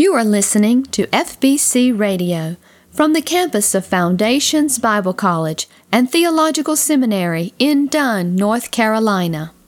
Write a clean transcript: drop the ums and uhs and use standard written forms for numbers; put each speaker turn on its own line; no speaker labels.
You are listening to FBC Radio from the campus of Foundations Bible College and Theological Seminary in Dunn, North Carolina.